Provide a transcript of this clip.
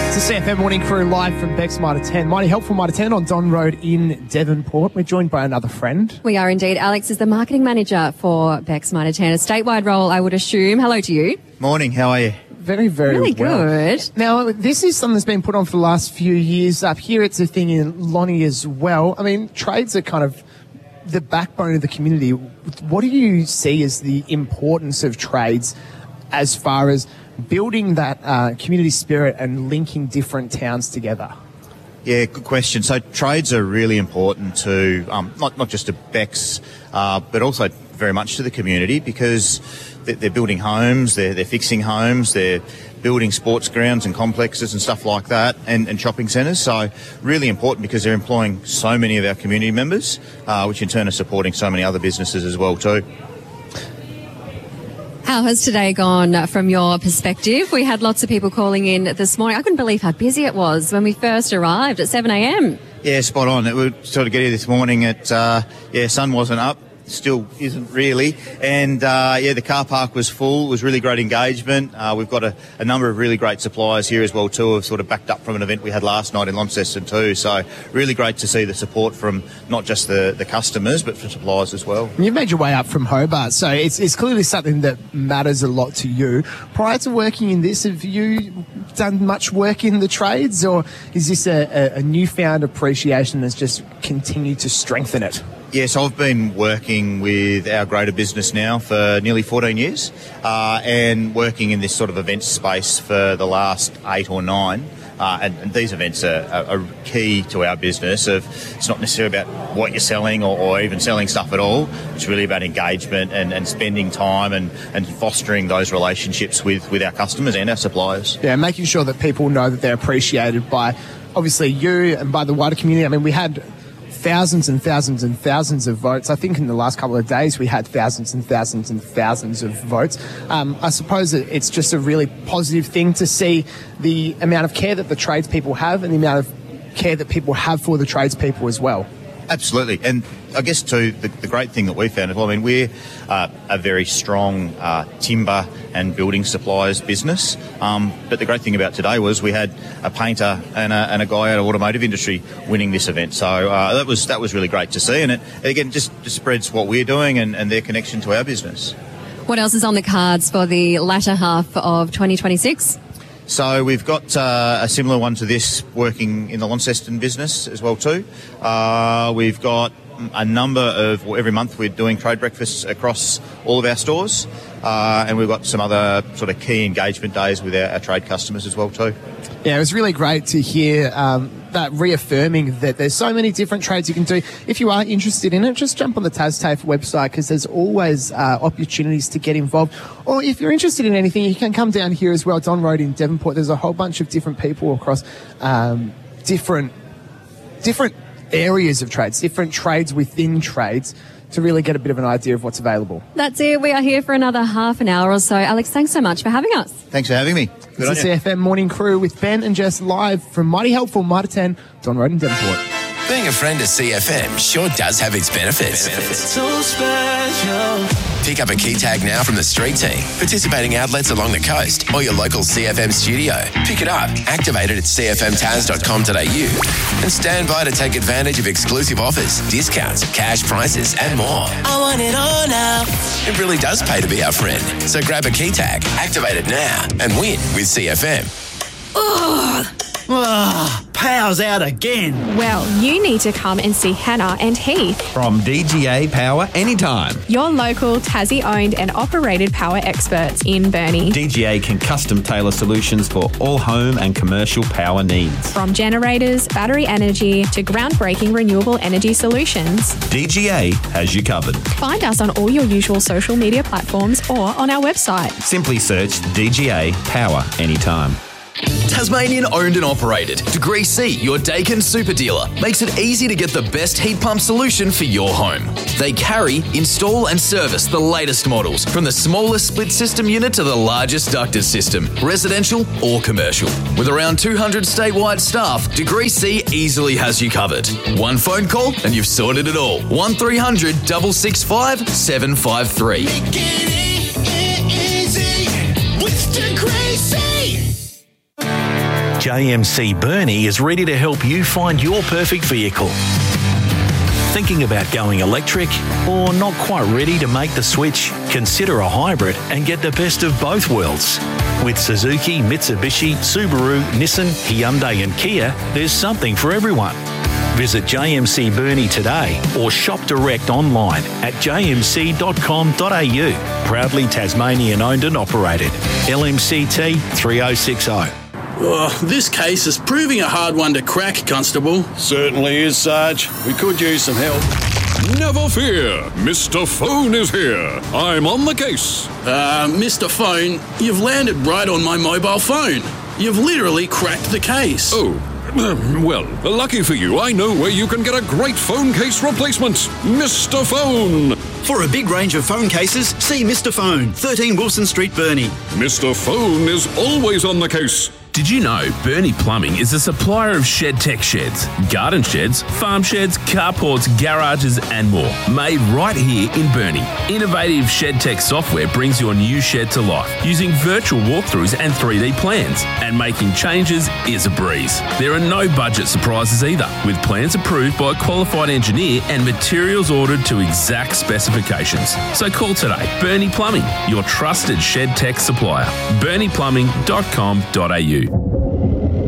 It's the CFM Morning Crew live from Beck's Mitre 10. Mighty helpful Mitre 10 on Don Road in Devonport. We're joined by another friend. We are indeed. Alex is the marketing manager for Beck's Mitre 10, a statewide role, I would assume. Hello to you. Morning, how are you? Very, very really well. Good. Now, this is something that's been put on for the last few years. Up here, it's a thing in Lonnie as well. I mean, trades are kind of the backbone of the community. What do you see as the importance of trades as far as building that community spirit and linking different towns together? Yeah, good question. So trades are really important to not just to Beck's, but also very much to the community, because they're building homes, they're fixing homes, they're building sports grounds and complexes and stuff like that, and shopping centres. So really important because they're employing so many of our community members, which in turn are supporting so many other businesses as well too. How has today gone from your perspective? We had lots of people calling in this morning. I couldn't believe how busy it was when we first arrived at 7 a.m. Yeah, spot on. It would sort of get here this morning at, sun wasn't up. Still isn't really. And, the car park was full. It was really great engagement. We've got a number of really great suppliers here as well too, have sort of backed up from an event we had last night in Launceston too. So really great to see the support from not just the customers, but from suppliers as well. You've made your way up from Hobart, so it's clearly something that matters a lot to you. Prior to working in this, have you done much work in the trades, or is this a newfound appreciation that's just continued to strengthen it? Yes, I've been working with our greater business now for nearly 14 years and working in this sort of events space for the last 8 or 9. And these events are key to our business. It's not necessarily about what you're selling or even selling stuff at all. It's really about engagement and spending time and fostering those relationships with our customers and our suppliers. Yeah, making sure that people know that they're appreciated by, obviously, you and by the wider community. I mean, we had thousands and thousands and thousands of votes. I think in the last couple of days we had thousands and thousands and thousands of votes. I suppose it's just a really positive thing to see the amount of care that the tradespeople have and the amount of care that people have for the tradespeople as well. Absolutely. And I guess, too, the great thing that we found as well, I mean, we're a very strong timber and building supplies business. But the great thing about today was we had a painter and a guy out of automotive industry winning this event. So that was really great to see. And it, again, just spreads what we're doing and their connection to our business. What else is on the cards for the latter half of 2026? So we've got a similar one to this working in the Launceston business as well too. We've got a number of, every month we're doing trade breakfasts across all of our stores, and we've got some other sort of key engagement days with our trade customers as well too. Yeah, it was really great to hear that reaffirming that there's so many different trades you can do. If you are interested in it, just jump on the TasTAFE website, because there's always opportunities to get involved. Or if you're interested in anything, you can come down here as well, Don Road in Devonport. There's a whole bunch of different people across different areas of trades, different trades within trades, to really get a bit of an idea of what's available. That's it. We are here for another half an hour or so. Alex, thanks so much for having us. Thanks for having me. Good on It's you. the CFM Morning Crew with Ben and Jess live from Mighty Helpful Mitre 10, Don Road in Devonport. Being a friend of CFM sure does have its benefits. So special. Pick up a key tag now from the street team, participating outlets along the coast, or your local CFM studio. Pick it up, activate it at cfmtaz.com.au, and stand by to take advantage of exclusive offers, discounts, cash prices, and more. I want it all now. It really does pay to be our friend. So grab a key tag, activate it now, and win with CFM. Power's out again. Well, you need to come and see Hannah and Heath, From DGA Power Anytime. your local Tassie-owned and operated power experts in Burnie. DGA can custom tailor solutions for all home and commercial power needs. From generators, battery energy to groundbreaking renewable energy solutions. DGA has you covered. Find us on all your usual social media platforms or on our website. Simply search DGA Power Anytime. Tasmanian owned and operated. Degree C, your Dakin super dealer, makes it easy to get the best heat pump solution for your home. They carry, install and service the latest models, from the smallest split system unit to the largest ducted system, residential or commercial. With around 200 statewide staff, Degree C easily has you covered. One phone call and you've sorted it all. 1300 665 753. Make it easy with Degree C. JMC Burnie is ready to help you find your perfect vehicle. Thinking about going electric or not quite ready to make the switch? Consider a hybrid and get the best of both worlds. With Suzuki, Mitsubishi, Subaru, Nissan, Hyundai and Kia, there's something for everyone. Visit JMC Burnie today or shop direct online at jmc.com.au. Proudly Tasmanian owned and operated. LMCT 3060. Oh, this case is proving a hard one to crack, Constable. Certainly is, Sarge. We could use some help. Never fear, Mr. Phone is here. I'm on the case. Mr. Phone, you've landed right on my mobile phone. You've literally cracked the case. Oh, well, lucky for you, I know where you can get a great phone case replacement. Mr. Phone. For a big range of phone cases, see Mr. Phone, 13 Wilson Street, Burnie. Mr. Phone is always on the case. Did you know Burnie Plumbing is a supplier of ShedTech sheds, garden sheds, farm sheds, carports, garages and more, made right here in Burnie. Innovative ShedTech software brings your new shed to life using virtual walkthroughs and 3D plans, and making changes is a breeze. There are no budget surprises either, with plans approved by a qualified engineer and materials ordered to exact specifications. So call today. Burnie Plumbing, your trusted ShedTech supplier. BurniePlumbing.com.au.